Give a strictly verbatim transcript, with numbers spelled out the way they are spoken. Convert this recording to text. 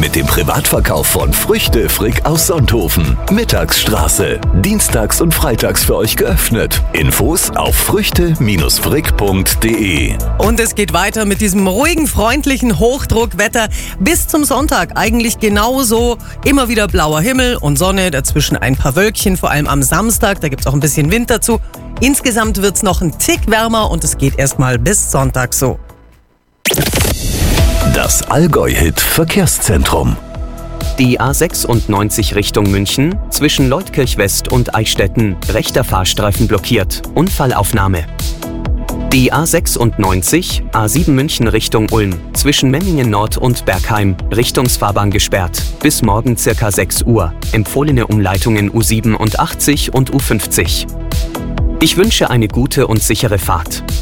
Mit dem Privatverkauf von Früchte Frick aus Sonthofen. Mittagsstraße. Dienstags und freitags für euch geöffnet. Infos auf früchte frick punkt de. Und es geht weiter mit diesem ruhigen, freundlichen Hochdruckwetter bis zum Sonntag. Eigentlich genauso. Immer wieder blauer Himmel und Sonne, dazwischen ein paar Wölkchen, vor allem am Samstag. Da gibt es auch ein bisschen Wind dazu. Insgesamt wird es noch ein Tick wärmer und es geht erstmal bis Sonntag so. Das Allgäu-Hit Verkehrszentrum. Die A sechsundneunzig Richtung München, zwischen Leutkirch West und Eichstätten, rechter Fahrstreifen blockiert, Unfallaufnahme. Die A sechsundneunzig, A sieben München Richtung Ulm, zwischen Memmingen Nord und Bergheim, Richtungsfahrbahn gesperrt, bis morgen circa sechs Uhr, empfohlene Umleitungen U siebenundachtzig und U fünfzig. Ich wünsche eine gute und sichere Fahrt.